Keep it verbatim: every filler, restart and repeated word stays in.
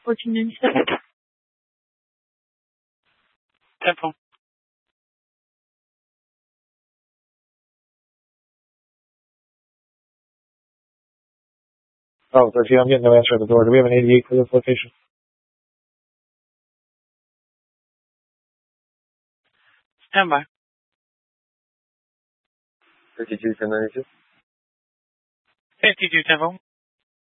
fourteen ninety-seven. Temple. Oh, thirteen, I'm getting no answer at the door. Do we have an eighty-eight for this location? Stand by. fifty-two, ten ninety-two. fifty-two, Temple.